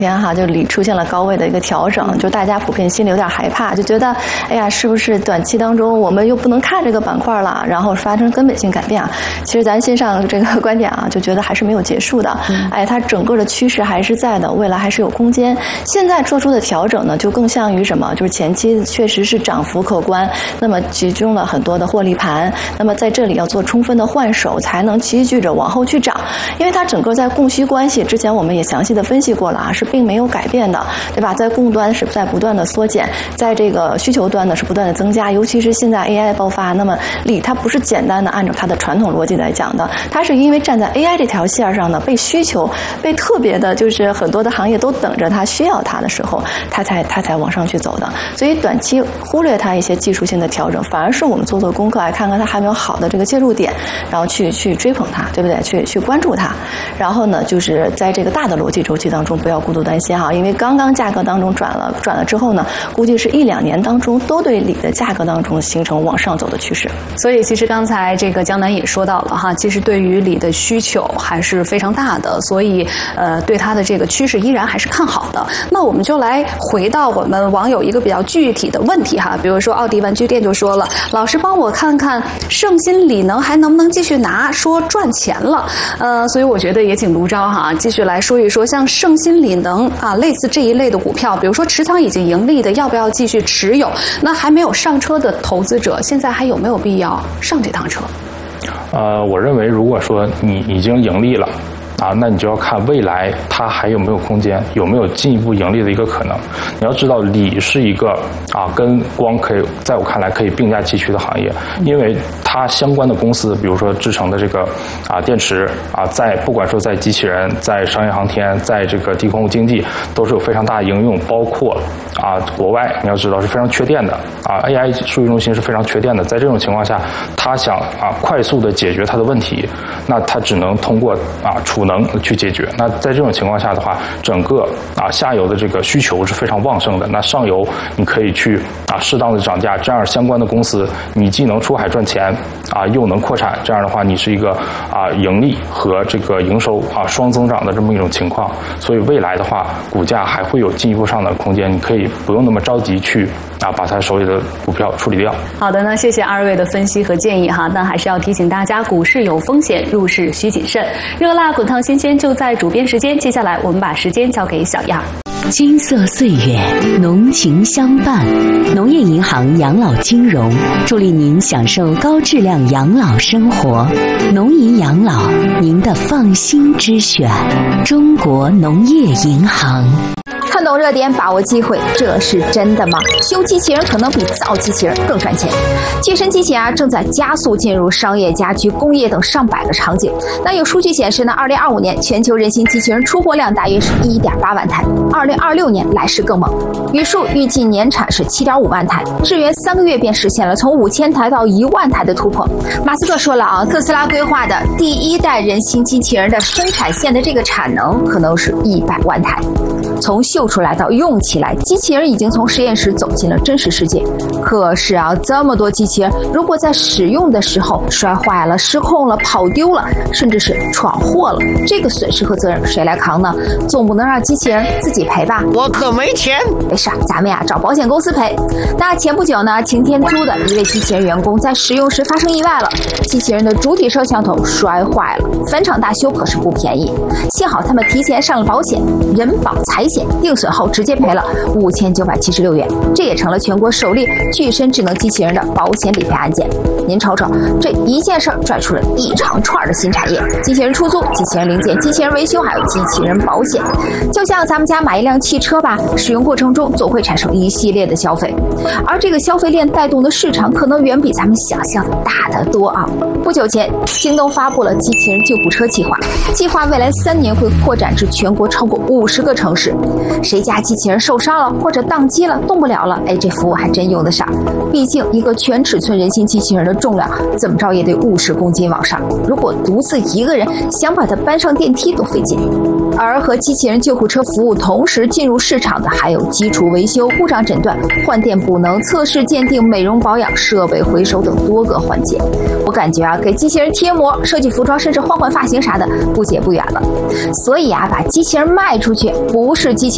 就锂出现了高位的一个调整，就大家普遍心里有点害怕，就觉得哎呀，是不是短期当中我们又不能看这个板块了，然后发生根本性改变啊？其实咱欣赏这个观点啊，就觉得还是没有结束的，它整个的趋势还是在的，未来还是有空间。现在做出的调整呢，就更像于什么？就是前期确实是涨幅可观，那么集中了很多的获利盘，那么在这里要做充分的换手，才能积聚着往后去涨，因为它整个在供需关系之前我们也详细的分析过了啊，是并没有改变的，对吧？在供端是在不断的缩减，在这个需求端呢是不断的增加，尤其是现在 AI 爆发，那么锂它不是简单的按照它的传统逻辑来讲的，它是因为站在 AI 这条线上呢，被需求被特别的，就是很多的行业都等着它需要它的时候，它才往上去走的。所以短期忽略它一些技术性的调整，反而是我们做功课，来看看它还没有好的这个介入点，然后去追捧它，对不对？去关注它。然后呢，就是在这个大的逻辑周期当中，不要过度担心哈，因为刚刚价格当中转了之后呢，估计是1-2年当中都对锂的价格当中形成往上走的趋势。 所以其实刚才这个江南也说到了哈，其实对于锂的需求还是非常大的，所以对它的这个趋势依然还是看好的。那我们就来回到我们网友一个比较具体的问题哈，比如说奥迪玩具店就说了，老师帮我看看圣鑫锂能还能不能继续拿，说赚钱了。所以我觉得也请卢钊哈继续来说一说，像圣鑫锂能啊类似这一类的股票，比如说持仓已经盈利的，要不要继续持有？那还没有上车的投资者，现在还有没有必要上这趟车？ 我认为如果说你已经盈利了那你就要看未来它还有没有空间，有没有进一步盈利的一个可能。你要知道，锂是一个跟光可以在我看来可以并驾齐驱的行业，因为它相关的公司，比如说制成的这个电池在不管说在机器人、在商业航天、在这个低空经济，都是有非常大的应用，包括国外你要知道是非常缺电的AI 数据中心是非常缺电的，在这种情况下，它想快速的解决它的问题，那它只能通过储能去解决。那在这种情况下的话，整个下游的这个需求是非常旺盛的，那上游你可以去适当的涨价，这样相关的公司你既能出海赚钱又能扩产，这样的话你是一个盈利和这个营收双增长的这么一种情况。所以未来的话，股价还会有进一步上的空间，你可以不用那么着急去把他手里的股票处理掉。 好的，那谢谢二位的分析和建议哈，但还是要提醒大家，股市有风险，入市需谨慎。热辣滚烫新鲜就在主编时间，接下来我们把时间交给小样。 金色岁月，浓情相伴。农业银行养老金融助力您享受高质量养老生活。农银养老，您的放心之选。中国农业银行。 看懂热点，把握机会，这是真的吗？修机器人可能比造机器人更赚钱。机身机器正在加速进入商业、家居、工业等上百个场景。那有数据显示呢，2025年全球人形机器人出货量大约是1.8万台，2026年来势更猛，语数预计年产是7.5万台，支援3个月便实现了从5000台到1万台的突破。马斯克说了特斯拉规划的第1代人形机器人的生产线的这个产能可能是100万台。从秀出来到用起来，机器人已经从实验室走进了真实世界。可是这么多机器人，如果在使用的时候摔坏了、失控了、跑丢了，甚至是闯祸了，这个损失和责任谁来扛呢？总不能让机器人自己赔吧？ 我可没钱。 没事，咱们找保险公司赔。那前不久呢，擎天租的一位机器人员工在使用时发生意外了，机器人的主体摄像头摔坏了，返厂大修可是不便宜。幸好他们提前上了保险，人保财险，定损后直接赔了5976元，这也成了全国首例具身智能机器人的保险理赔案件。您瞅瞅，这一件事拽出了一长串的新产业：机器人出租、机器人零件、机器人维修，还有机器人保险。就像咱们家买一辆汽车吧，使用过程中总会产生一系列的消费，而这个消费链带动的市场可能远比咱们想象的大得多不久前，京东发布了机器人救护车计划未来3年会扩展至全国超过50个城市。谁家机器人受伤了或者宕机了、动不了了，这服务还真用得上。毕竟一个全尺寸人形机器人的重量怎么着也得50公斤往上，如果独自一个人想把它搬上电梯都费劲。而和机器人救护车服务同时进入市场的还有基础维修、故障诊断、换电补能、测试鉴定、美容保养、设备回收等多个环节。我感觉给机器人贴膜、设计服装，甚至换发型啥的，不解不远了。所以把机器人卖出去，不是机器